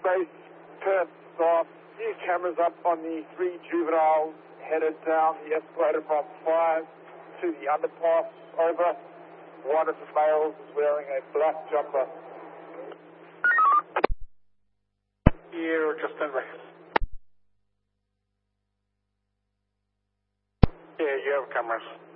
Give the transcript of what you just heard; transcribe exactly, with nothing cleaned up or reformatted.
base, Perth off. New cameras up on the three juveniles headed down the escalator from five to the underpass. Over. One of the males is wearing a black jumper. Yeah, just standby. Yeah, you have cameras.